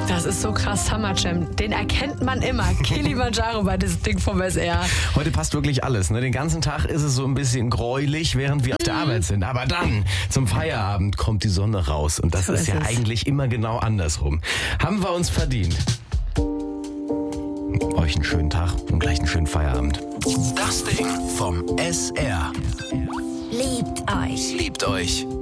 Das ist so krass, Summer Jam. Den erkennt man immer. Kilimanjaro bei diesem Ding vom SR. Heute passt wirklich alles. Ne? Den ganzen Tag ist es so ein bisschen gräulich, während wir auf der Arbeit sind. Aber dann, zum Feierabend, kommt die Sonne raus. Und das So ist ist ja es. eigentlich immer genau andersrum. Haben wir uns verdient. Euch einen schönen Tag und gleich einen schönen Feierabend. Das Ding vom SR. Liebt euch. Liebt euch.